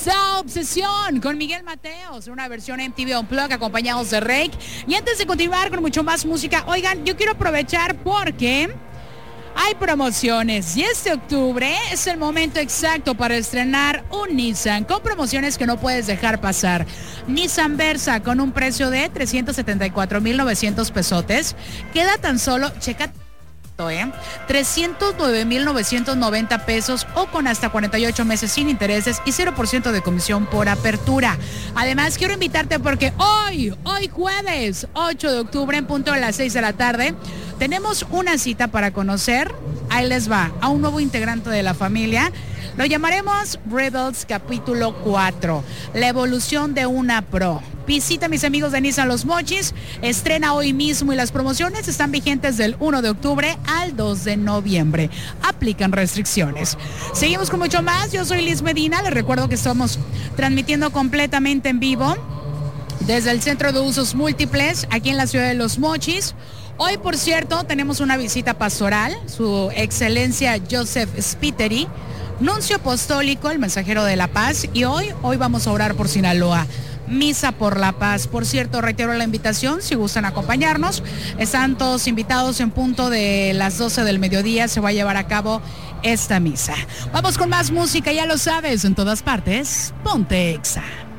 está Obsesión con Miguel Mateos, una versión MTV Unplugged acompañados de Rake. Y antes de continuar con mucho más música, oigan, yo quiero aprovechar porque hay promociones y este octubre es el momento exacto para estrenar un Nissan con promociones que no puedes dejar pasar. Nissan Versa con un precio de 374,900 pesotes. Queda tan solo, checa 309,990 pesos o con hasta 48 meses sin intereses y 0% de comisión por apertura. Además, quiero invitarte porque hoy jueves 8 de octubre en punto de las 6 de la tarde, tenemos una cita para conocer, ahí les va, a un nuevo integrante de la familia. Lo llamaremos Rebels capítulo 4, la evolución de una Pro. Visita, mis amigos de Nissan Los Mochis, estrena hoy mismo y las promociones están vigentes del 1 de octubre al 2 de noviembre. Aplican restricciones. Seguimos con mucho más. Yo soy Liz Medina. Les recuerdo que estamos transmitiendo completamente en vivo desde el Centro de Usos Múltiples, aquí en la ciudad de Los Mochis. Hoy, por cierto, tenemos una visita pastoral, su excelencia Joseph Spiteri, nuncio apostólico, el mensajero de la paz, y hoy vamos a orar por Sinaloa. Misa por la paz. Por cierto, reitero la invitación, si gustan acompañarnos, están todos invitados en punto de las 12 del mediodía, se va a llevar a cabo esta misa. Vamos con más música, ya lo sabes, en todas partes, ponte Exa.